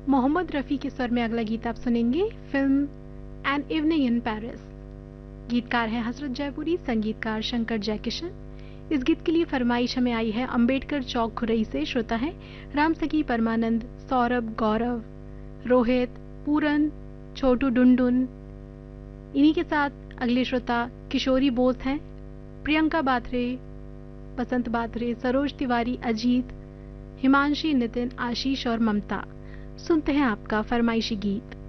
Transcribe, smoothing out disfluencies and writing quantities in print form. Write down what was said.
मोहम्मद रफ़ी के स्वर में अगला गीत आप सुनेंगे film an evening in Paris. गीतकार हैं हसरत जयपुरी, संगीतकार शंकर जयकिशन। इस गीत के लिए फरमाइश हमें आई है अंबेडकर चौक खुरई से। श्रोता है राम सखी, परमानंद, सौरभ, गौरव, रोहित, पूरन, छोटू, डुनडुन। इन्हीं के साथ अगले श्रोता किशोरी बोस हैं, प्रियंका बाथरे, बसंत बाथरे, सरोज तिवारी, अजीत, हिमांशी, नितिन, आशीष और ममता। सुनते हैं आपका फरमाइशी गीत।